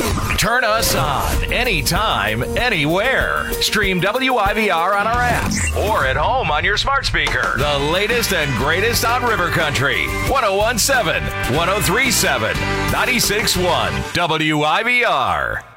Turn us on anytime, anywhere. Stream WIVR on our app or at home on your smart speaker. The latest and greatest on River Country. 1017, 1037, 961 WIVR.